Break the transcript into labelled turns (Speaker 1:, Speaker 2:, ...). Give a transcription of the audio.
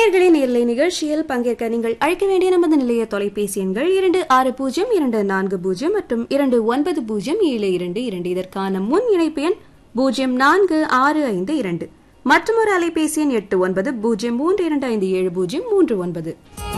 Speaker 1: நேயர்களே, நேர்லை நிகழ்ச்சியில் பங்கேற்க நீங்கள் அழைக்க வேண்டிய நமது நிலைய தொலைபேசி எண்கள் 260240 மற்றும் 290722. இதற்கான முன் இணைப்பு எண் 04652. மற்றொரு அலைபேசி எண் 8903257039.